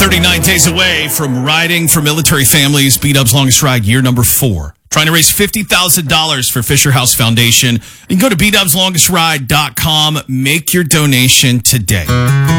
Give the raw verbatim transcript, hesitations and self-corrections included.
thirty-nine days away from riding for military families. B-Dub's Longest Ride, year number four. Trying to raise fifty thousand dollars for Fisher House Foundation. You can go to b dubs longest ride dot com. Make your donation today.